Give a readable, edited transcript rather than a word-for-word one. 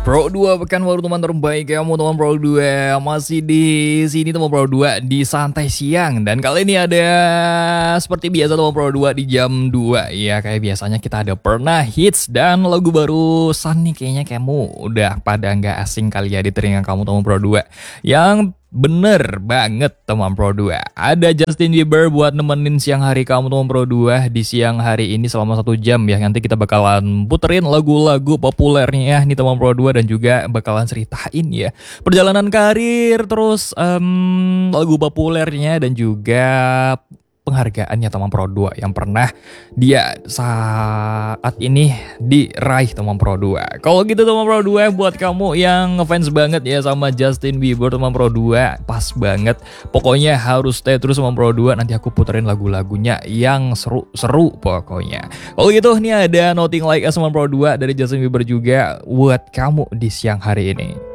Pro 2 pekan baru teman terbaik kamu teman Pro 2 masih di sini teman Pro 2 di santai siang, dan kali ini ada seperti biasa teman Pro 2 di jam 2 ya, kayak biasanya kita ada pernah hits dan lagu baru nih. Kayaknya kamu udah pada nggak asing kali ya di telinga kamu teman Pro 2. Yang bener banget teman Pro 2, ada Justin Bieber buat nemenin siang hari kamu teman Pro 2 di siang hari ini selama 1 jam ya. Nanti kita bakalan puterin lagu-lagu populernya ya nih teman Pro 2, dan juga bakalan ceritain ya perjalanan karir, terus lagu populernya dan juga penghargaannya teman Pro 2 yang pernah dia saat ini diraih teman Pro 2. Kalau gitu teman Pro 2, buat kamu yang ngefans banget ya sama Justin Bieber teman Pro 2, pas banget. Pokoknya harus stay terus teman Pro 2, nanti aku puterin lagu-lagunya yang seru-seru pokoknya. Kalau gitu nih ada Nothing Like Us teman Pro 2 dari Justin Bieber juga buat kamu di siang hari ini.